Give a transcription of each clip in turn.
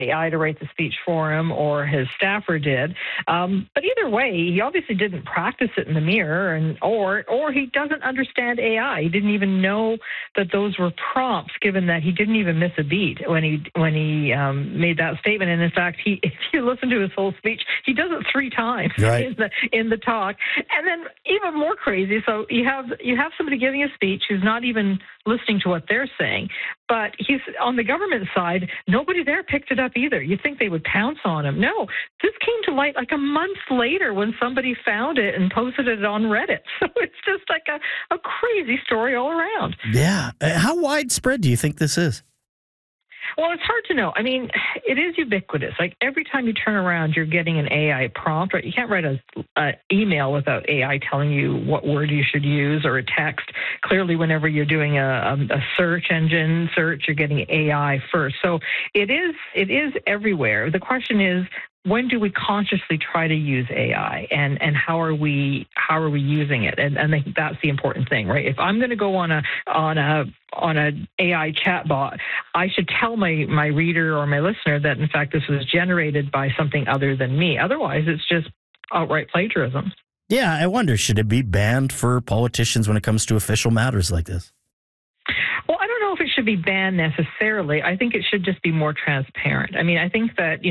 AI to write the speech for him, or his staffer did. But either way, he obviously didn't practice it in the mirror, or he doesn't understand AI. He didn't even know that those were prompts, given that he didn't even miss a beat when he made that statement. And in fact, if you listen to his whole speech, he does it 3 times in the talk. And then even more crazy. So you have somebody giving a speech who's not even listening to what they're saying. But he's on the government side, nobody there picked it up either. You think they would pounce on him. No, this came to light like a month later when somebody found it and posted it on Reddit. So it's just like a crazy story all around. Yeah. How widespread do you think this is? Well, it's hard to know. I mean, it is ubiquitous. Like every time you turn around, you're getting an AI prompt, right? You can't write an email without AI telling you what word you should use, or a text. Clearly, whenever you're doing a search engine search, you're getting AI first. So it is everywhere. The question is, when do we consciously try to use AI, and how are we using it? And I think that's the important thing, right? If I'm going to go on an AI chatbot, I should tell my reader or my listener that in fact this was generated by something other than me. Otherwise, it's just outright plagiarism. Yeah, I wonder, should it be banned for politicians when it comes to official matters like this? Well, I don't know if it should be banned necessarily. I think it should just be more transparent. I mean, I think that,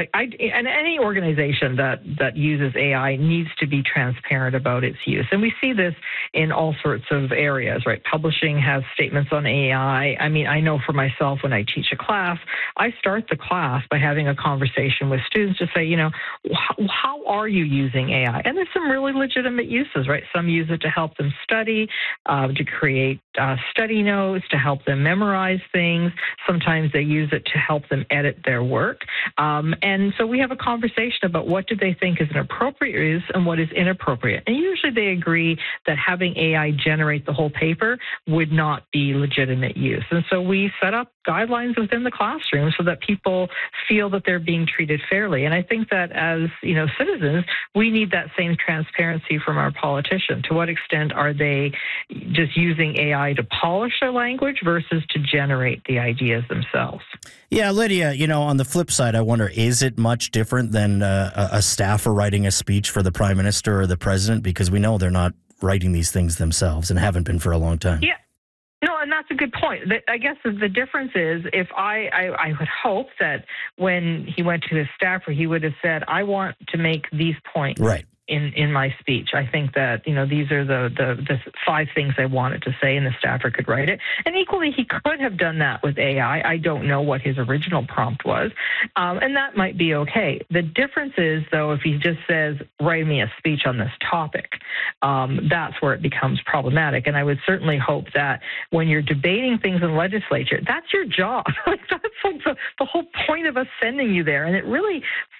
and any organization that uses AI needs to be transparent about its use. And we see this in all sorts of areas, right? Publishing has statements on AI. I mean, I know for myself, when I teach a class, I start the class by having a conversation with students to say, how are you using AI? And there's some really legitimate uses, right? Some use it to help them study, to create study notes, to help them memorize things. Sometimes they use it to help them edit their work. And so we have a conversation about what do they think is an appropriate use and what is inappropriate. And usually they agree that having AI generate the whole paper would not be legitimate use. And so we set up guidelines within the classroom so that people feel that they're being treated fairly. And I think that as, citizens, we need that same transparency from our politicians. To what extent are they just using AI to polish their language versus to generate the ideas themselves? Yeah, Lydia, on the flip side, I wonder, is it much different than a staffer writing a speech for the prime minister or the president? Because we know they're not writing these things themselves and haven't been for a long time. Yeah. No, and that's a good point. I guess the difference is, if I would hope that when he went to his staffer, he would have said, I want to make these points. Right. In my speech. I think that, these are the 5 things I wanted to say, and the staffer could write it. And equally, he could have done that with AI. I don't know what his original prompt was. And that might be okay. The difference is, though, if he just says, write me a speech on this topic, that's where it becomes problematic. And I would certainly hope that when you're debating things in the legislature, that's your job. That's like the whole point of us sending you there. And it really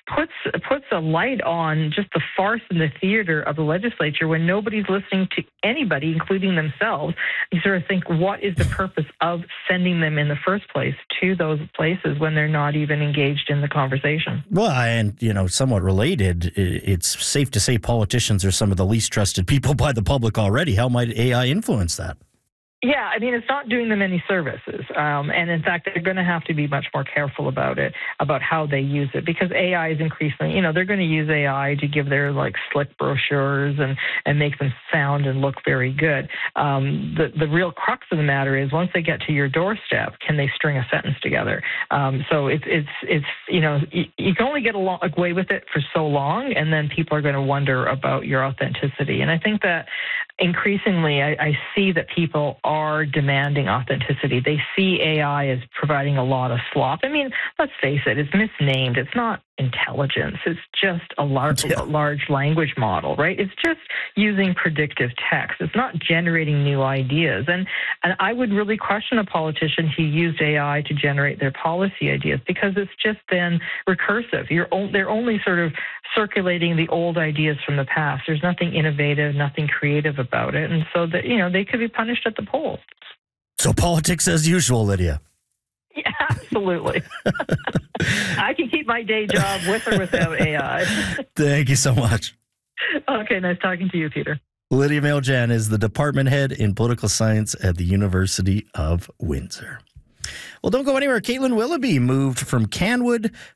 puts a light on just the farce and the theater of the legislature when nobody's listening to anybody, including themselves. You sort of think, what is the purpose of sending them in the first place to those places when they're not even engaged in the conversation? Well, and, somewhat related, it's safe to say politicians are some of the least trusted people by the public already. How might AI influence that? Yeah, I mean, it's not doing them any services. And in fact, they're going to have to be much more careful about it, about how they use it, because AI is increasingly, they're going to use AI to give their slick brochures and make them sound and look very good. The real crux of the matter is, once they get to your doorstep, can they string a sentence together? So it's you can only get away with it for so long, and then people are going to wonder about your authenticity. And I think that increasingly, I see that people are demanding authenticity. They see AI as providing a lot of slop. I mean, let's face it, it's misnamed. It's not intelligence. It's just a large language model, right? It's just using predictive text. It's not generating new ideas. And I would really question a politician who used AI to generate their policy ideas, because it's just then recursive. They're only sort of circulating the old ideas from the past. There's nothing innovative, nothing creative about it. And so that, they could be punished at the polls. So politics as usual, Lydia. Yeah, absolutely. I can keep my day job with or without AI. Thank you so much. Okay, nice talking to you, Peter. Lydia Mailjan is the department head in political science at the University of Windsor. Well, don't go anywhere. Caitlin Willoughby moved from Canwood